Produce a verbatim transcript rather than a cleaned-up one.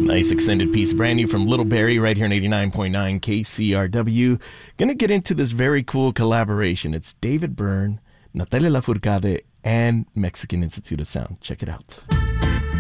Nice extended piece, brand new from Little Barrie right here in eighty-nine point nine K C R W. Gonna get into this very cool collaboration. It's David Byrne, Natalia Lafourcade, and Mexican Institute of Sound. Check it out.